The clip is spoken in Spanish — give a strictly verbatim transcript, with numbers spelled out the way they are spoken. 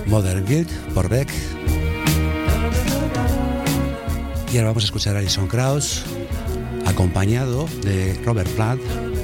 Modern Guild por Beck. Y ahora vamos a escuchar a Alison Krauss acompañado de Robert Plant